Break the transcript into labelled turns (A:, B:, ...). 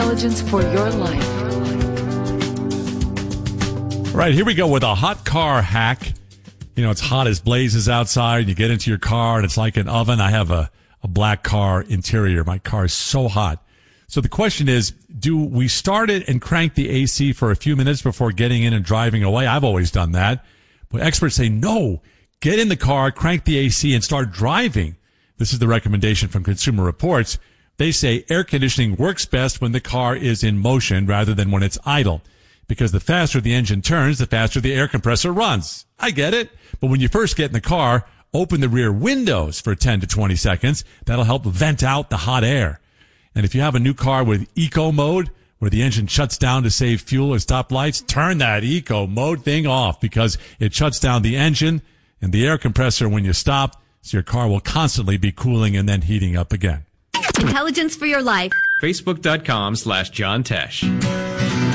A: Intelligence for your life.
B: All right, here we go with a hot car hack. You know, it's hot as blazes outside. You get into your car, and it's like an oven. I have a black car interior. My car is so hot. So the question is, do we start it and crank the AC for a few minutes before getting in and driving away? I've always done that. But experts say, no, get in the car, crank the AC, and start driving. This is the recommendation from Consumer Reports. They say air conditioning works best when the car is in motion rather than when it's idle. Because the faster the engine turns, the faster the air compressor runs. I get it. But when you first get in the car, open the rear windows for 10 to 20 seconds. That'll help vent out the hot air. And if you have a new car with eco mode, where the engine shuts down to save fuel or stop lights, turn that eco mode thing off because it shuts down the engine and the air compressor when you stop, so your car will constantly be cooling and then heating up again.
C: Intelligence for your life.
D: Facebook.com/John Tesh.